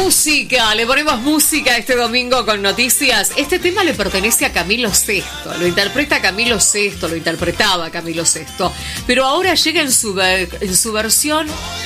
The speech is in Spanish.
música, le ponemos música este domingo con noticias. Este tema le pertenece a Camilo Sesto, lo interpreta Camilo Sesto, lo interpretaba Camilo Sesto, pero ahora llega en su versión